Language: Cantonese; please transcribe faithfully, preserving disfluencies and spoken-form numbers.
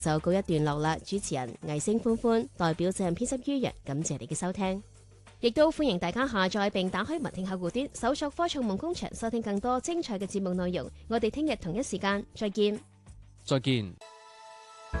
就告一段落啦。主持人魏星歡歡代表責任編輯于洋，感謝你嘅收聽，亦都歡迎大家下載並打開文聽客戶端，搜索科創夢工場，收聽更多精彩嘅節目內容。我哋聽日同一時間再見。 再見。